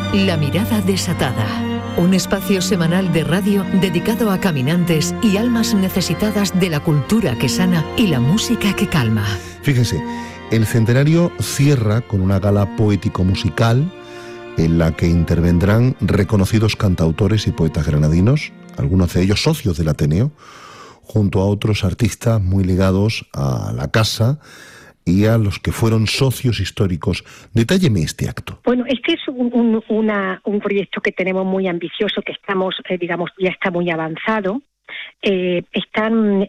La mirada desatada. Un espacio semanal de radio dedicado a caminantes y almas necesitadas de la cultura que sana y la música que calma. Fíjese, el centenario cierra con una gala poético-musical en la que intervendrán reconocidos cantautores y poetas granadinos, algunos de ellos socios del Ateneo, junto a otros artistas muy ligados a la casa y a los que fueron socios históricos. Detálleme este acto. Bueno, este es un proyecto que tenemos muy ambicioso, que estamos, ya está muy avanzado. Están,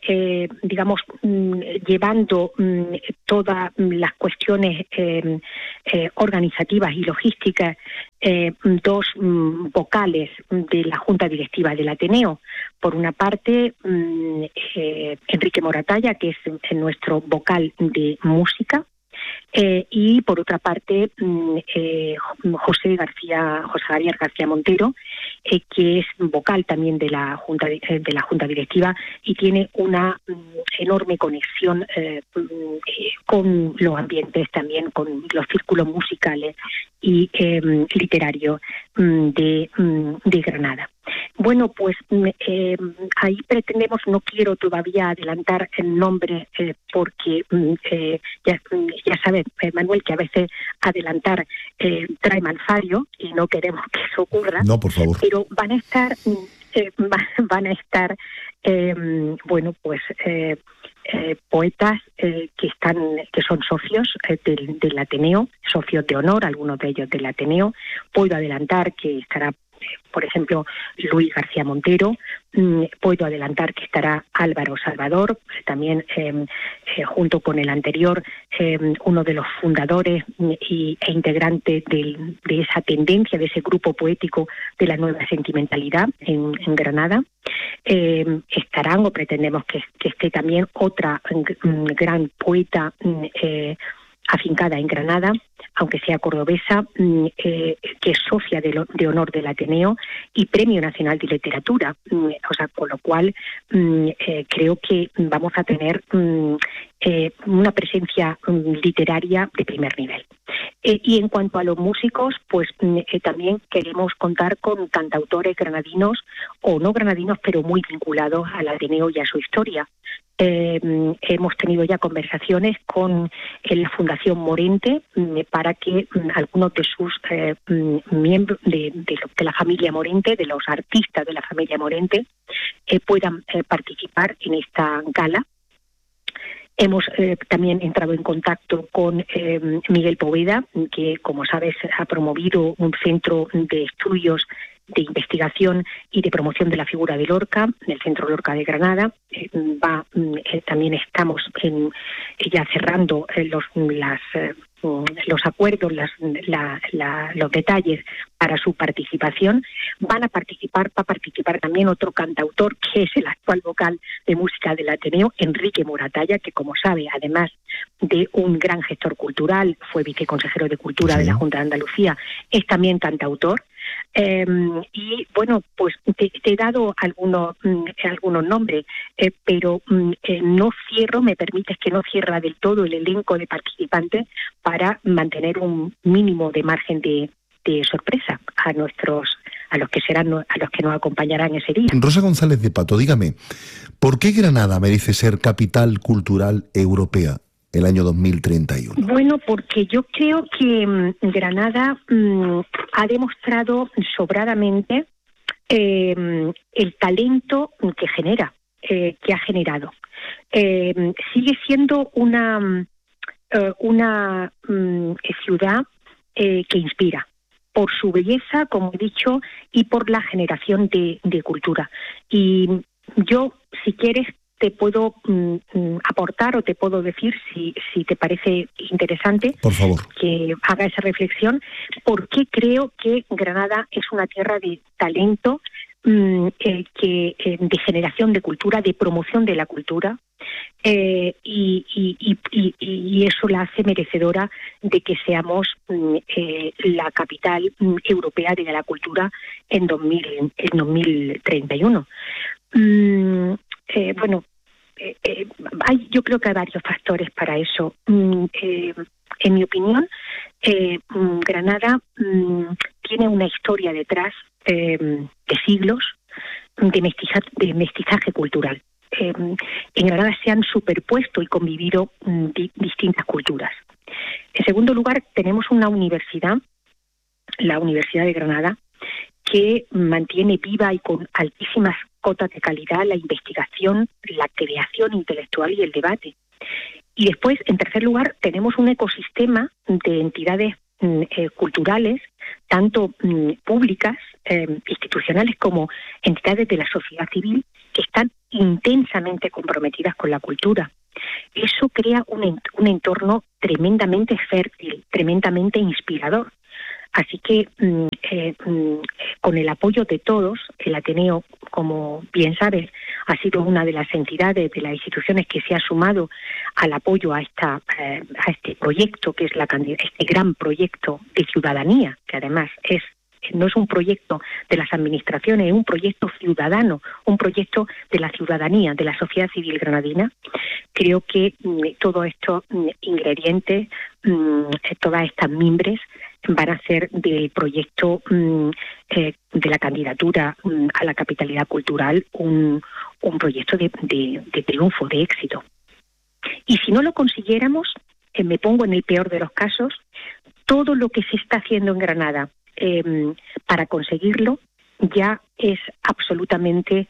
llevando todas las cuestiones organizativas y logísticas, dos vocales de la Junta Directiva del Ateneo. Por una parte, Enrique Moratalla, que es nuestro vocal de música, y por otra parte José Javier García Montero, que es vocal también de la Junta Directiva y tiene una enorme conexión con los ambientes, también con los círculos musicales y literarios de Granada. Bueno, pues ahí pretendemos, no quiero todavía adelantar el nombre porque ya sabes, Manuel, que a veces adelantar trae mal fallo y no queremos que eso ocurra. No, por favor. Pero van a estar poetas que son socios del Ateneo, socios de honor, algunos de ellos del Ateneo. Puedo adelantar que estará, por ejemplo, Luis García Montero. Puedo adelantar que estará Álvaro Salvador, también junto con el anterior, uno de los fundadores e integrantes de esa tendencia, de ese grupo poético de la nueva sentimentalidad en Granada. Estarán, o pretendemos que esté también otra gran poeta afincada en Granada, aunque sea cordobesa, que es socia de honor del Ateneo y Premio Nacional de Literatura. Con lo cual creo que vamos a tener una presencia literaria de primer nivel. Y en cuanto a los músicos, pues también queremos contar con cantautores granadinos o no granadinos, pero muy vinculados al Ateneo y a su historia. Hemos tenido ya conversaciones con la Fundación Morente para que algunos de sus miembros de la familia Morente, de los artistas de la familia Morente, puedan participar en esta gala. Hemos también entrado en contacto con Miguel Poveda, que, como sabes, ha promovido un centro de estudios de investigación y de promoción de la figura de Lorca, del Centro Lorca de Granada. También estamos ya cerrando los acuerdos, los detalles para su participación. Va a participar también otro cantautor, que es el actual vocal de música del Ateneo, Enrique Moratalla, que, como sabe, además de un gran gestor cultural, fue viceconsejero de Cultura de la Junta de Andalucía, es también cantautor. Y bueno, pues te he dado algunos nombres, pero me permites que no cierra del todo el elenco de participantes para mantener un mínimo de margen de sorpresa a los que nos acompañarán ese día. Rosa González de Pato, dígame, ¿por qué Granada merece ser capital cultural europea el año 2031? Bueno, porque yo creo que Granada ha demostrado sobradamente el talento que ha generado. Sigue siendo una ciudad que inspira por su belleza, como he dicho, y por la generación de cultura. Y yo, si quieres, te puedo aportar o te puedo decir, si te parece interesante, por favor, que haga esa reflexión, por qué creo que Granada es una tierra de talento, de generación de cultura, de promoción de la cultura, y eso la hace merecedora de que seamos la capital europea de la cultura en 2031. Yo creo que hay varios factores para eso. En mi opinión, Granada tiene una historia detrás de siglos de mestizaje cultural. En Granada se han superpuesto y convivido distintas culturas. En segundo lugar, tenemos una universidad, la Universidad de Granada, que mantiene viva y con altísimas cotas de calidad la investigación, la creación intelectual y el debate. Y después, en tercer lugar, tenemos un ecosistema de entidades culturales, tanto públicas, institucionales, como entidades de la sociedad civil, que están intensamente comprometidas con la cultura. Eso crea un entorno tremendamente fértil, tremendamente inspirador. Así que con el apoyo de todos, el Ateneo, como bien sabes, ha sido una de las entidades, de las instituciones que se ha sumado al apoyo a este proyecto, que es este gran proyecto de ciudadanía, que además no es un proyecto de las administraciones, es un proyecto ciudadano, un proyecto de la ciudadanía, de la sociedad civil granadina. Creo que todos estos ingredientes, todas estas mimbres, van a hacer del proyecto de la candidatura a la capitalidad cultural un proyecto de triunfo, de éxito. Y si no lo consiguiéramos, me pongo en el peor de los casos, todo lo que se está haciendo en Granada para conseguirlo ya es absolutamente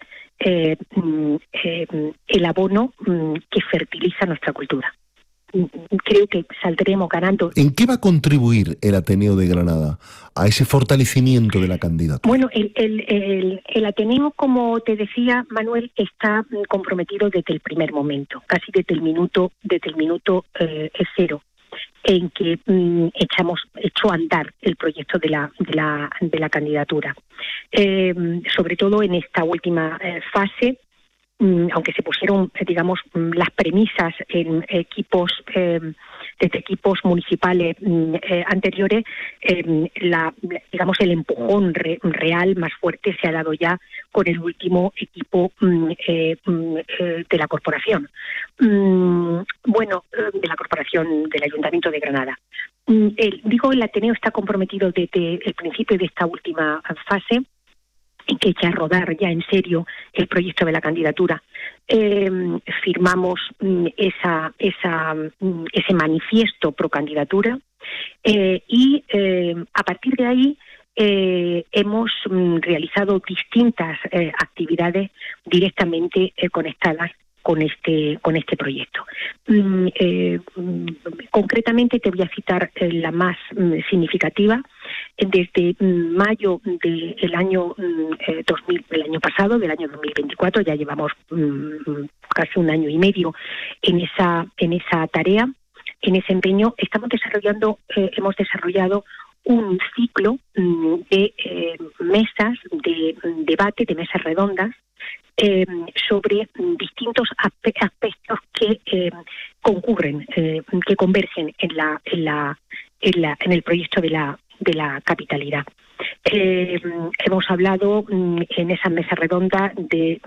el abono que fertiliza nuestra cultura. Creo que saldremos ganando. ¿En qué va a contribuir el Ateneo de Granada a ese fortalecimiento de la candidatura? Bueno, el Ateneo, como te decía, Manuel, está comprometido desde el primer momento, casi desde el minuto cero, en que echó a andar el proyecto de la candidatura. Sobre todo en esta última fase, aunque se pusieron, digamos, las premisas en equipos municipales anteriores, el empujón real más fuerte se ha dado ya con el último equipo de la corporación. De la corporación del Ayuntamiento de Granada. El Ateneo está comprometido desde el principio de esta última fase, en que echa a rodar ya en serio el proyecto de la candidatura. Firmamos ese manifiesto pro candidatura y a partir de ahí hemos realizado distintas actividades directamente conectadas con este proyecto. Concretamente te voy a citar la más significativa. Desde mayo del año 2000, del año pasado, del año 2024, ya llevamos casi un año y medio en esa tarea, en ese empeño. Hemos desarrollado un ciclo de mesas de debate, de mesas redondas, sobre distintos aspectos que concurren, que convergen en el proyecto de la capitalidad. Hemos hablado en esa mesa redonda de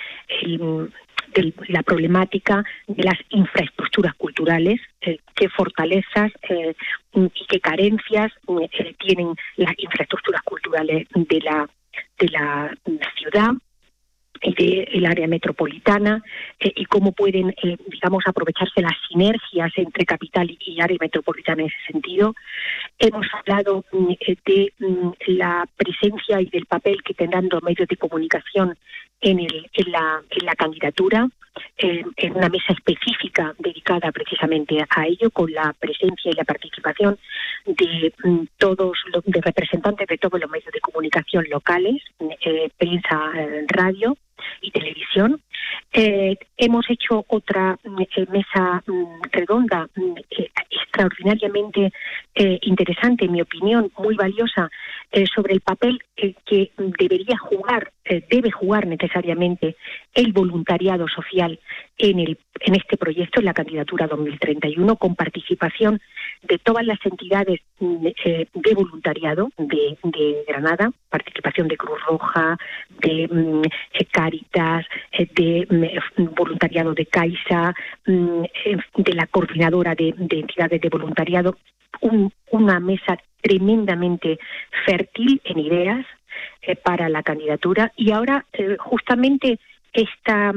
la problemática de las infraestructuras culturales, qué fortalezas y qué carencias tienen las infraestructuras culturales de la ciudad y del área metropolitana, y cómo pueden, aprovecharse las sinergias entre capital y área metropolitana en ese sentido. Hemos hablado de la presencia y del papel que tendrán los medios de comunicación en la candidatura, en una mesa específica dedicada precisamente a ello, con la presencia y la participación de representantes de todos los medios de comunicación locales, prensa, radio y televisión. Hemos hecho otra mesa redonda extraordinariamente interesante, en mi opinión, muy valiosa, sobre el papel que debe jugar necesariamente el voluntariado social en este proyecto, en la candidatura 2031, con participación de todas las entidades de voluntariado de Granada, participación de Cruz Roja, de Cáritas, de voluntariado de Caixa, de la coordinadora de entidades de voluntariado. Una mesa tremendamente fértil en ideas para la candidatura, y ahora justamente esta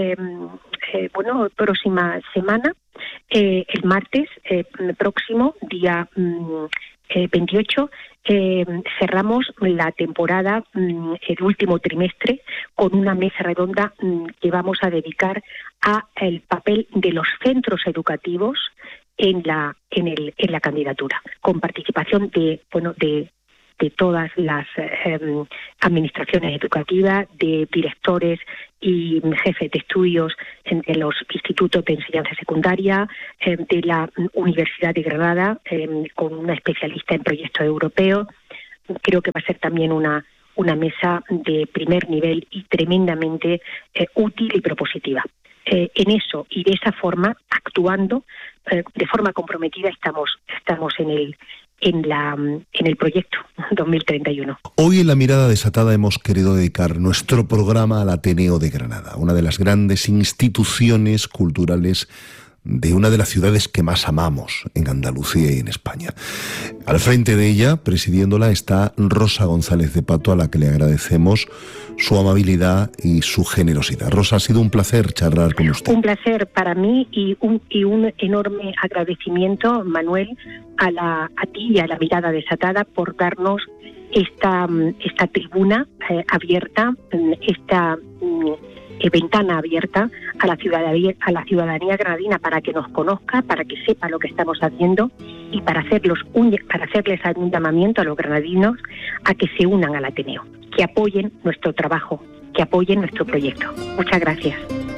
próxima semana, el martes próximo, día 28, cerramos la temporada, el último trimestre, con una mesa redonda que vamos a dedicar a el papel de los centros educativos en la candidatura, con participación de todas las administraciones educativas, de directores y jefes de estudios de los institutos de enseñanza secundaria, de la Universidad de Granada, con una especialista en proyectos europeos. Creo que va a ser también una mesa de primer nivel y tremendamente útil y propositiva. En eso y de esa forma, actuando de forma comprometida, estamos en el proyecto 2031. Hoy en La Mirada Desatada hemos querido dedicar nuestro programa al Ateneo de Granada, una de las grandes instituciones culturales de una de las ciudades que más amamos en Andalucía y en España. Al frente de ella, presidiéndola, está Rosa González de Pato, a la que le agradecemos su amabilidad y su generosidad. Rosa, ha sido un placer charlar con usted. Un placer para mí y un enorme agradecimiento, Manuel, a ti y a La Mirada Desatada por darnos esta tribuna abierta, esta ventana abierta a la ciudadanía granadina, para que nos conozca, para que sepa lo que estamos haciendo y para hacerles un llamamiento a los granadinos a que se unan al Ateneo, que apoyen nuestro trabajo, que apoyen nuestro proyecto. Muchas gracias.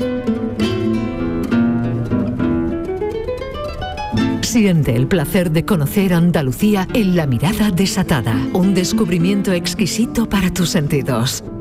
Siente el placer de conocer Andalucía en La Mirada Desatada, un descubrimiento exquisito para tus sentidos.